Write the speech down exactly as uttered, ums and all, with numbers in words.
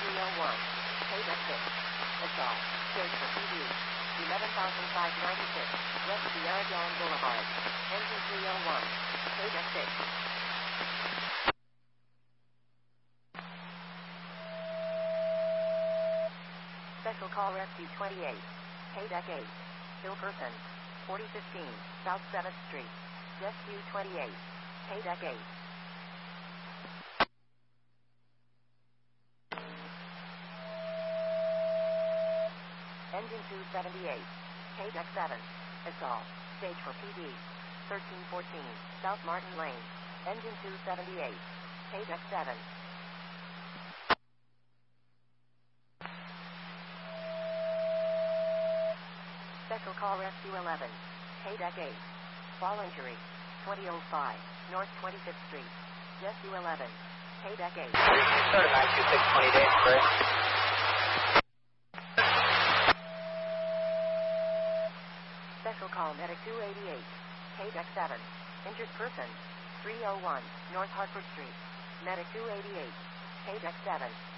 three oh one. Paydeck six. Assault. Stage for P D. eleven thousand five hundred ninety-six. West Sierra Dawn Boulevard. Engine three oh one. Paydeck six. Special Call Rescue twenty-eight. Paydeck eight. Ill person. forty fifteen. South seventh Street. Rescue twenty-eight. Paydeck eight. Engine two seventy-eight. Paydeck seven. Assault. Stage for P D. thirteen fourteen. South Martin Lane. Engine two seventy-eight. Paydeck seven. Special Call Rescue eleven. Paydeck eight. Fall injury. twenty oh five. North twenty-fifth Street. Rescue eleven. Paydeck eight. Start nine two six twenty days, break. Special Call Medic two eighty-eight. Paydeck seven. Injured person. three oh one. North Hartford Street. Medic two eighty-eight. Paydeck seven.